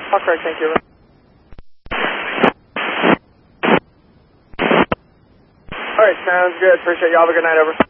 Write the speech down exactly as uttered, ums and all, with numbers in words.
All correct, thank you. All right, sounds good. Appreciate you. Have a good night, over.